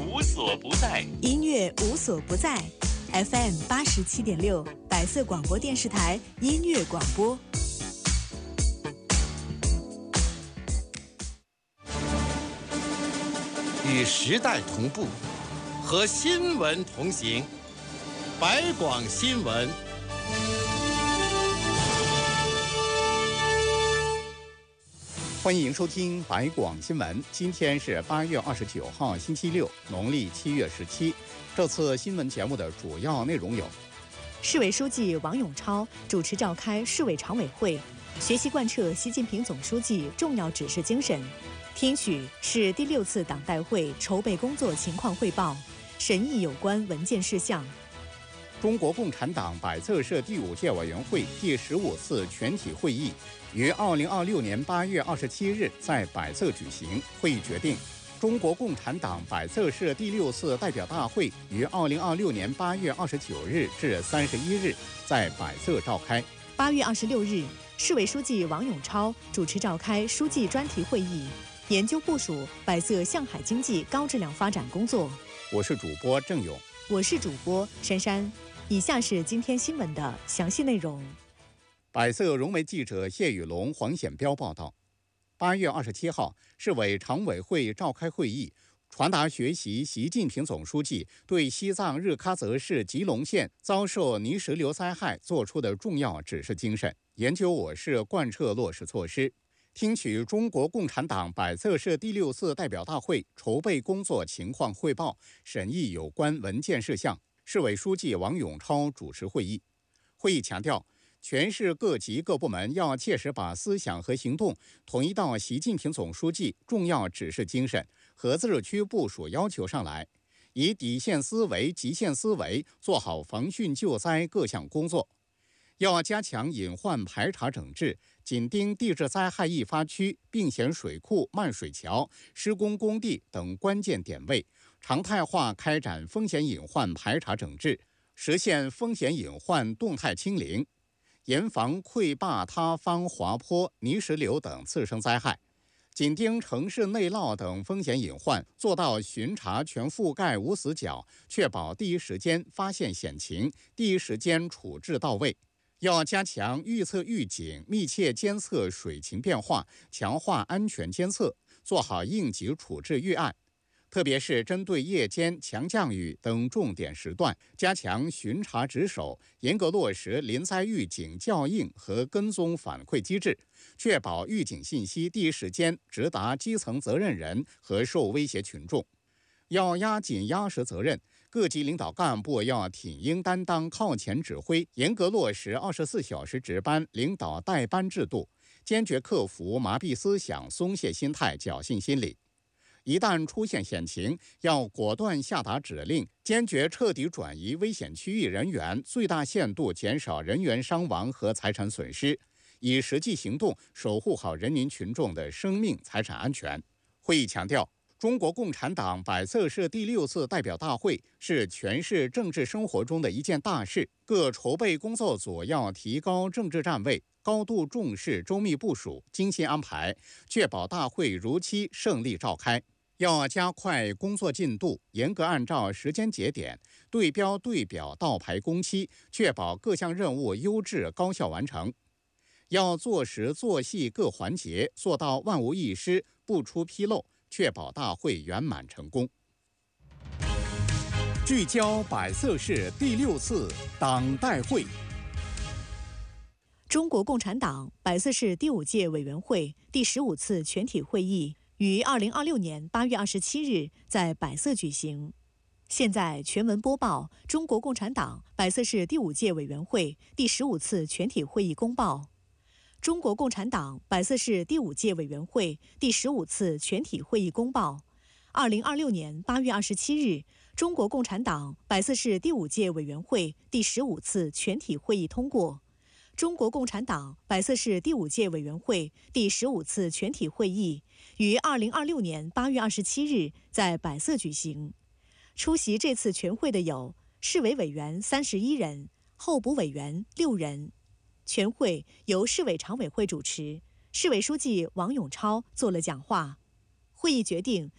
无所不在， 音乐无所不在。FM 87.6，百色广播电视台音乐广播。 与时代同步，和新闻同行。百广新闻。欢迎收听百广新闻。今天是8月29号，星期六，农历7月17。这次新闻节目的主要内容有： 市委书记王永超主持召开市委常委会，学习贯彻习近平总书记重要指示精神，听取市第6次党代会筹备工作情况汇报，审议有关文件事项。 中国共产党百色社第5届委员会第15次全体会议于2026年8月27日在百色举行。会议决定，中国共产党百色社第6次代表大会于2026年8月29日至31日在百色召开。 8月26日，市委书记王永超主持召开书记专题会议，研究部署百色向海经济高质量发展工作。 我是主播郑勇， 我是主播珊珊。以下是今天新闻的详细内容。 百色融媒记者谢宇龙、黄显彪报道。8月27号，市委常委会召开会议，传达学习习近平总书记对西藏日喀则市吉隆县遭受泥石流灾害作出的重要指示精神，研究我市贯彻落实措施，听取中国共产党百色社第6次代表大会筹备工作情况汇报，审议有关文件事项。市委书记王永超主持会议。会议强调，全市各级各部门要切实把思想和行动统一到习近平总书记重要指示精神和自治区部署要求上来，以底线思维、极限思维做好防汛救灾各项工作。要加强隐患排查整治，紧盯地质灾害易发区、并险水库、漫水桥、施工工地等关键点位，常态化开展风险隐患排查整治，实现风险隐患动态清零，严防溃坝、塌方、滑坡、泥石流等次生灾害，紧盯城市内涝等风险隐患，做到巡查全覆盖无死角，确保第一时间发现险情，第一时间处置到位。要加强预测预警，密切监测水情变化，强化安全监测，做好应急处置预案。特别是针对夜间强降雨等重点时段，加强巡查值守，严格落实临灾预警校应和跟踪反馈机制，确保预警信息第一时间直达基层责任人和受威胁群众。要压紧压实责任，各级领导干部要挺膺担当、靠前指挥，严格落实24小时值班、领导带班制度，坚决克服麻痹思想、松懈心态、侥幸心理。一旦出现险情，要果断下达指令，坚决彻底转移危险区域人员，最大限度减少人员伤亡和财产损失，以实际行动守护好人民群众的生命财产安全。会议强调，中国共产党百色社第6次代表大会是全市政治生活中的一件大事，各筹备工作组要提高政治站位，高度重视，周密部署，精心安排，确保大会如期胜利召开。要加快工作进度，严格按照时间节点对标对表倒排工期，确保各项任务优质高效完成。要做实做细各环节，做到万无一失，不出纰漏，确保大会圆满成功。聚焦百色社第6次党代会。 中国共产党百色社第5届委员会第15次全体会议于2026年8月27日在百色举行。现在全文播报中国共产党百色社第5届委员会第15次全体会议公报。中国共产党百色社第5届委员会第15次全体会议公报：2026年8月27日，中国共产党百色社第5届委员会第15次全体会议通过。中国共产党百色社第5届委员会第15次全体会议于2026年8月27日在百色举行。出席这次全会的有市委委员31人，候补委员6人。全会由市委常委会主持，市委书记王永超做了讲话。会议决定，